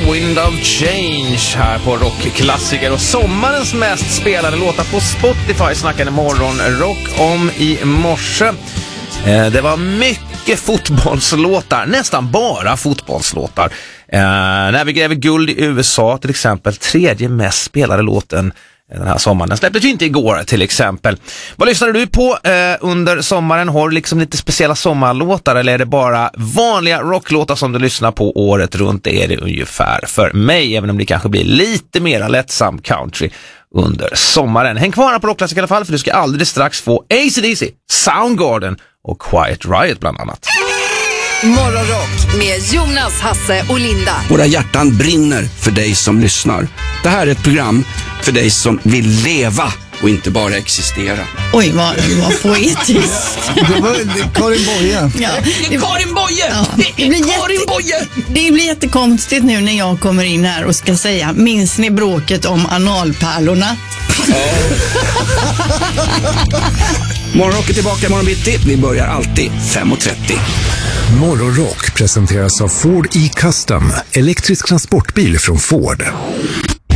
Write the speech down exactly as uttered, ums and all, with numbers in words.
Wind of Change här på rockklassiker och sommarens mest spelade låtar på Spotify snackade morgonrock om i morse. Eh, det var mycket fotbollslåtar, nästan bara fotbollslåtar. Eh, när vi gräver guld i U S A till exempel, tredje mest spelade låten den här sommaren. Den släpptes ju inte igår till exempel. Vad lyssnar du på eh, under sommaren? Har du liksom lite speciella sommarlåtar eller är det bara vanliga rocklåtar som du lyssnar på året runt? Det är det ungefär för mig, även om det kanske blir lite mer lättsam country under sommaren. Häng kvar på Rockklassiker i alla fall, för du ska alldeles strax få A C D C, Soundgarden och Quiet Riot bland annat. Morgonrock med Jonas, Hasse och Linda. Våra hjärtan brinner för dig som lyssnar. Det här är ett program för dig som vill leva och inte bara existera. Oj, vad, vad poetiskt. Det var det är Karin Boye. Ja, Det är Karin Boye! ja, Det är blir Karin jätte- Boye! Det blir jättekonstigt nu när jag kommer in här och ska säga, minns ni bråket om analpärlorna? Morgonrock är tillbaka imorgon bitti. Vi börjar alltid fem och trettio. Morgonrock presenteras av Ford E-Custom, elektrisk transportbil från Ford.